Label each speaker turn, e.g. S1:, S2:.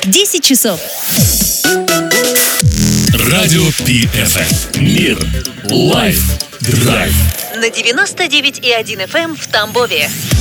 S1: 10 часов.
S2: Радио PFM. Мир. Лайф. Драйв.
S1: На 99,1 FM в Тамбове.